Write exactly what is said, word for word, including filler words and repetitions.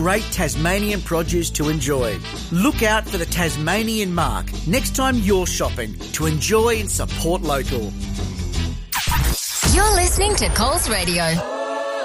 great Tasmanian produce to enjoy. Look out for the Tasmanian mark next time you're shopping to enjoy and support local. You're listening to Coles Radio.